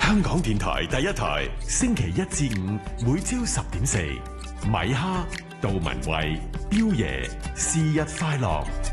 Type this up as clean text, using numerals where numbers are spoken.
香港電台第一台，星期一至五每朝10.4，米哈、杜文慧、彪爺，是日快樂。